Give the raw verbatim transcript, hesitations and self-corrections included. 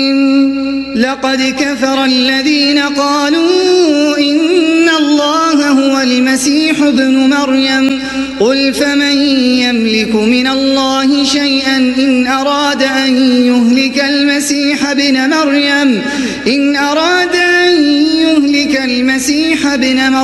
لقد كفر الذين قالوا إن الله هو المسيح ابن مريم قل فمن يملك من الله شيئا إن أراد أن يهلك المسيح ابن مريم إن أراد أن يهلك المسيح ابن مريم